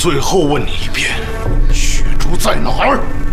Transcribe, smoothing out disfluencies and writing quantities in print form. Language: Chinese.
最后问你一遍，血珠在哪儿？